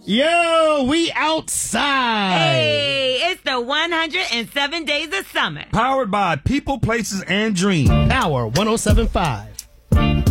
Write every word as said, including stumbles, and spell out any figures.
Yo, we outside. Hey, it's the one hundred seven Days of Summer. Powered by People, Places, and Dreams. Power one oh seven point five.